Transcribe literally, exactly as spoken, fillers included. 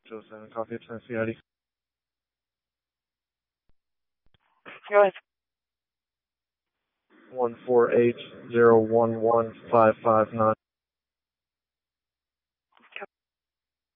Joe seven, copy at Tennessee I D. Go ahead. one four eight zero one one five five nine.